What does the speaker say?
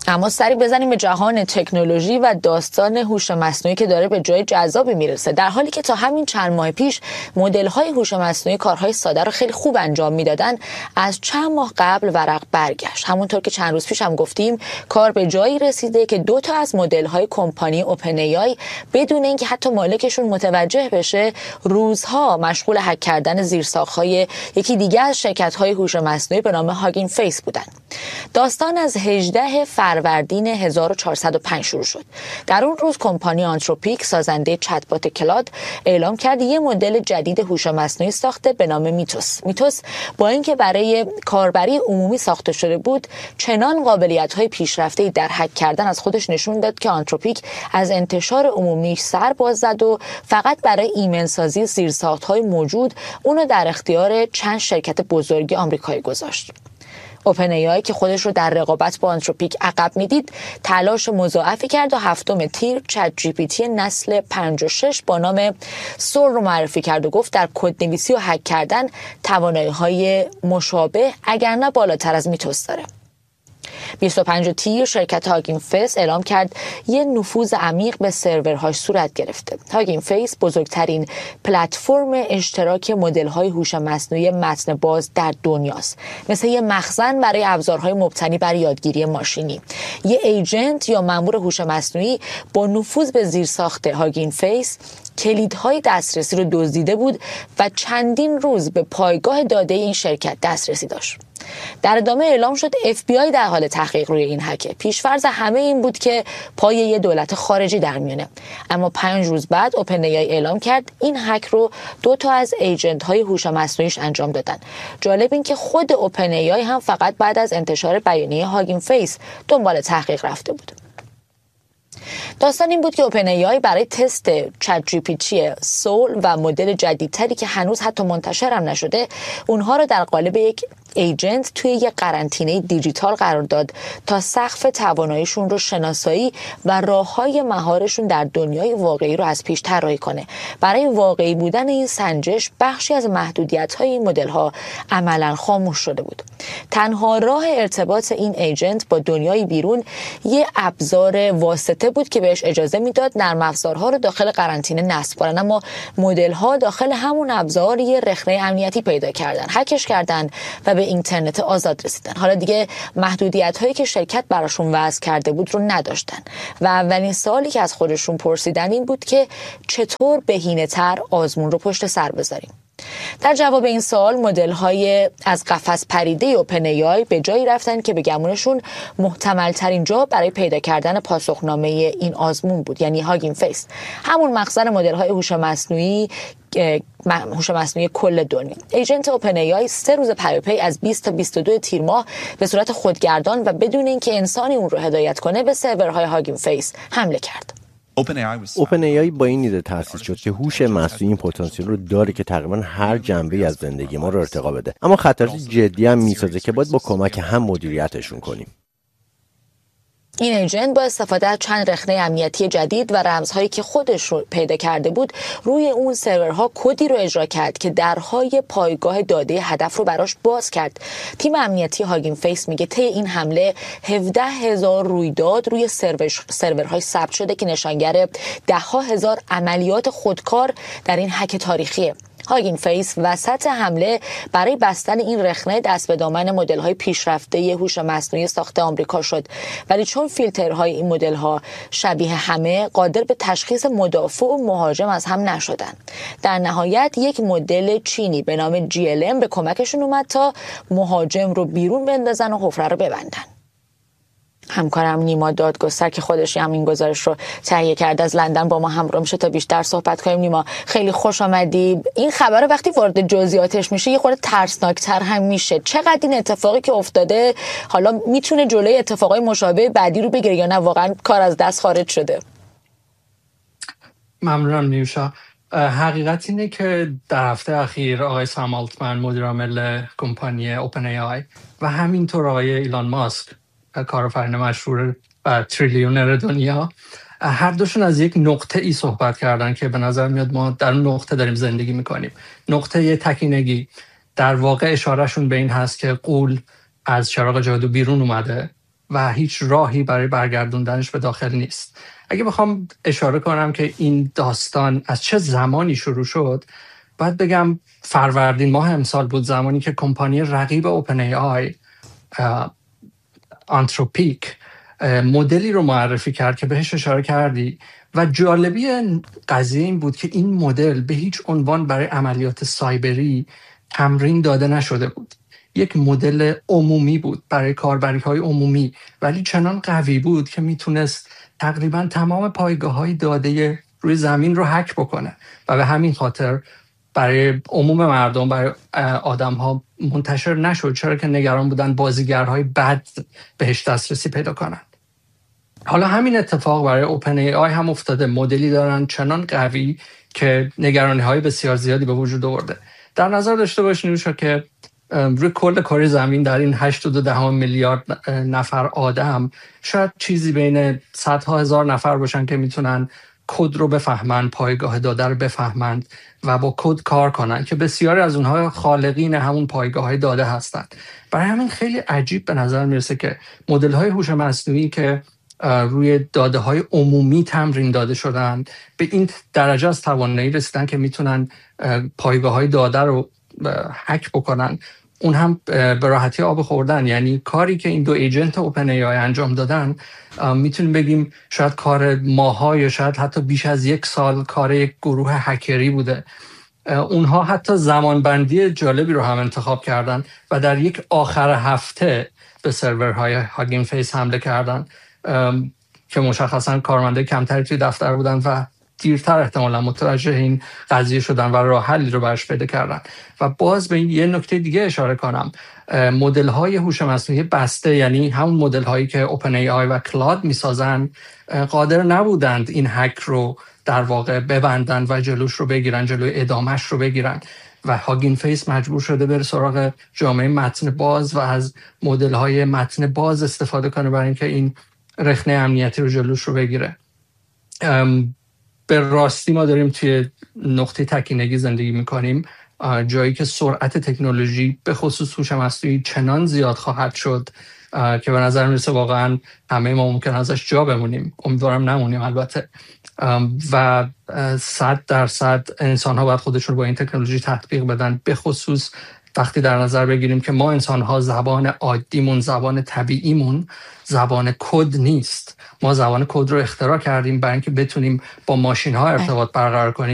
اما سری بزنیم به جهان تکنولوژی و داستان هوش مصنوعی که داره به جای جذابی میرسه. در حالی که تا همین چند ماه پیش مدل‌های هوش مصنوعی کارهای ساده رو خیلی خوب انجام میدادن، از چند ماه قبل ورق برگشت. همونطور که چند روز پیش هم گفتیم، کار به جایی رسیده که 2 تا از مدل‌های کمپانی اوپن ای آی بدون اینکه حتی مالکشون متوجه بشه، روزها مشغول هک کردن زیرساخت‌های یکی دیگه از شرکت‌های هوش مصنوعی به نام هاگین فیس بودن. داستان از 18 فروردین 1405 شروع شد. در اون روز کمپانی آنتروپیک، سازنده چت‌بات کلاد، اعلام کرد یه مدل جدید هوش مصنوعی ساخته به نام میتوس با اینکه برای کاربری عمومی ساخته شده بود، چنان قابلیت‌های پیشرفته‌ای در هک کردن از خودش نشون داد که آنتروپیک از انتشار عمومی سر باز زد و فقط برای ایمن‌سازی زیرساخت‌های موجود اونو در اختیار چند شرکت بزرگ آمریکایی گذاشت. اوپن ای آی که خودش رو در رقابت با آنتروپیک عقب میدید، تلاش مضاعفی کرد و هفتم تیر چت جی پی تی نسل 56 با نام سول رو معرفی کرد و گفت در کدنویسی و هک کردن توانایی‌های مشابه اگر نه بالاتر از میتوس داره. 25 تیر شرکت هاگین فیس اعلام کرد یه نفوذ عمیق به سرورهاش صورت گرفته. هاگین فیس بزرگترین پلتفرم اشتراک مدل‌های هوش مصنوعی متن باز در دنیاست. مثل یه مخزن برای ابزارهای مبتنی بر یادگیری ماشینی. یه ایجنت یا مأمور هوش مصنوعی با نفوذ به زیرساخت هاگین فیس کلیدهای دسترسی رو دزدیده بود و چندین روز به پایگاه داده این شرکت دسترسی داشت. در ادامه اعلام شد FBI در حال تحقیق روی این هک. پیشفرض همه این بود که پای یه دولت خارجی در میونه. اما 5 روز بعد اوپن ای آی اعلام کرد این هک رو 2 تا از ایجنت های هوش مصنوعیش انجام دادن. جالب این که خود اوپن ای آی هم فقط بعد از انتشار بیانیه هاگین فیس دنبال تحقیق رفته بود. داستان این بود که اوپن ای آی برای تست چت جی پی تی سول و مدل جدیدتری که هنوز حتی منتشر هم نشده، اونها رو در قالب یک ایجنت توی یک قرنطینه دیجیتال قرار داد تا سقف تواناییشون رو شناسایی و راههای مهارشون در دنیای واقعی رو از پیش طراحی کنه. برای واقعی بودن این سنجش بخشی از محدودیت‌های این مدل‌ها عملاً خاموش شده بود. تنها راه ارتباط این ایجنت با دنیای بیرون یه ابزار واسطه بود که بهش اجازه میداد نرم افزارها رو داخل قرنطینه نصب کنن، اما مدل‌ها داخل همون ابزار یه رخنه امنیتی پیدا کردن، هکش کردن و به اینترنت آزاد رسیدن. حالا دیگه محدودیت‌هایی که شرکت براشون وضع کرده بود رو نداشتن و اولین سوالی که از خودشون پرسیدن این بود که چطور بهینه‌تر آزمون رو پشت سر بذاریم. در جواب این سوال مدل‌های از قفس پریده اوپن ای آی به جایی رفتن که به گمونشون محتمل ترین جا برای پیدا کردن پاسخنامه این آزمون بود، یعنی هاگین فیس، همون مخزن مدل‌های هوش مصنوعی کل دنیا. ایجنت اوپن ای آی 3 روز پیاپی از 20 تا 22 تیر ماه به صورت خودگردان و بدون اینکه انسانی اون رو هدایت کنه به سرورهای هاگین فیس حمله کرد. اوپن ای آی با این ایده تأسیس شد که هوش مصنوعی این پتانسیل رو داره که تقریبا هر جنبه از زندگی ما رو ارتقا بده، اما خطرات جدی هم میسازه که باید با کمک هم مدیریتشون کنیم. این ایجنت با استفاده از چند رخنه امنیتی جدید و رمزهایی که خودش رو پیدا کرده بود روی اون سرورها کدی رو اجرا کرد که درهای پایگاه داده هدف رو براش باز کرد. تیم امنیتی هاگین فیس میگه طی این حمله 17,000 رویداد روی سرورهای ثبت شده که نشانگر 10,000 عملیات خودکار در این هک تاریخیه. هاگین فیس وسط حمله برای بستن این رخنه دست به دامن مدل‌های پیشرفته هوش مصنوعی ساخت آمریکا شد، ولی چون فیلترهای این مدل‌ها شبیه همه، قادر به تشخیص مدافع و مهاجم از هم نشدن. در نهایت یک مدل چینی به نام GLM به کمکشون اومد تا مهاجم رو بیرون بندازن و حفره رو ببندن. همکارم نیما دادگستر که خودش هم این گزارش رو تهیه کرده از لندن با ما همراه میشه تا بیشتر صحبت کنیم. نیما خیلی خوش آمدی. این خبر وقتی وارد جزئیاتش میشه یه خورده ترسناکتر هم میشه. چقدر این اتفاقی که افتاده حالا میتونه جلوی اتفاقای مشابه بعدی رو بگیره یا نه واقعا کار از دست خارج شده؟ ممنونم نیوشا. حقیقت اینه که در هفته اخیر آقای سام آلتمن مدیر عامل کمپانی اوپن ای آی و همینطور آقای ایلان ماسک کارآفرین مشهور و تریلیونر دنیا، هر دوشون از یک نقطه ای صحبت کردن که به نظر میاد ما در اون نقطه داریم زندگی میکنیم. نقطه تکینگی. در واقع اشارهشون به این هست که غول از چراغ جادو بیرون اومده و هیچ راهی برای برگردوندنش به داخل نیست. اگه بخوام اشاره کنم که این داستان از چه زمانی شروع شد، باید بگم فروردین ماه امسال بود، زمانی که کمپانی رقیب اوپن ای آی آنتروپیک مدلی رو معرفی کرد که بهش اشاره کردی. و جالبی قضیه این بود که این مدل به هیچ عنوان برای عملیات سایبری تمرین داده نشده بود. یک مدل عمومی بود برای کاربری‌های عمومی، ولی چنان قوی بود که میتونست تقریبا تمام پایگاه‌های داده روی زمین رو هک بکنه و به همین خاطر برای عموم مردم، برای آدم‌ها منتشر نشد، چرا که نگران بودن بازیگرهای بد بهش دسترسی پیدا کنن. حالا همین اتفاق برای اوپن ای آی هم افتاده. مدلی دارن چنان قوی که نگرانی‌های بسیار زیادی به وجود آورده. در نظر داشته باشین که روی کل کره زمین در این 8.2 میلیارد نفر آدم، شاید چیزی بین صدها هزار نفر باشن که میتونن کد رو بفهمن، پایگاه داده رو بفهمند و با کد کار کنن، که بسیاری از اونها خالقین همون پایگاه داده هستند. برای همین خیلی عجیب به نظر میرسه که مدل های هوش مصنوعی که روی داده های عمومی تمرین داده شدن به این درجه از توانایی رسیدن که میتونن پایگاه های داده رو هک بکنن، اون هم به راحتی آب خوردن. یعنی کاری که این دو ایجنت اوپن ای آی انجام دادن، میتونیم بگیم شاید کار ماها یا شاید حتی بیش از 1 سال کار یک گروه هکری بوده. اونها حتی زمانبندی جالبی رو هم انتخاب کردن و در یک آخر هفته به سرورهای هاگین فیس حمله کردن که مشخصا کارمنده کمتری توی دفتر بودن و دیرتر احتمالا متوجه این قضیه شدن و راه حلی رو برش پیدا کردن. و باز به این یه نکته دیگه اشاره کنم، مدل های هوش مصنوعی بسته، یعنی همون مدل هایی که اوپن ای آی و کلاد میسازن، قادر نبودند این هک رو در واقع ببندن و جلوش رو بگیرن، جلوی ادامش رو بگیرن و هاگین فیس مجبور شده بره سراغ جامعه متن باز و از مدل های متن باز استفاده کنه برای اینکه این رخنه امنیتی رو جلوش رو بگیره. به راستی ما داریم توی نقطه تکینگی زندگی میکنیم، جایی که سرعت تکنولوژی به خصوص هوش مصنوعی چنان زیاد خواهد شد که به نظر میرسه واقعا همه ما ممکن ازش جا بمونیم. امیدوارم نمونیم البته. و 100% انسان ها باید خودشون با این تکنولوژی تطبیق بدن، به خصوص وقتی در نظر بگیریم که ما انسان ها زبان عادیمون، زبان طبیعیمون زبان کد نیست. ما زبان کد رو اختراع کردیم برای اینکه بتونیم با ماشین ها ارتباط برقرار کنیم.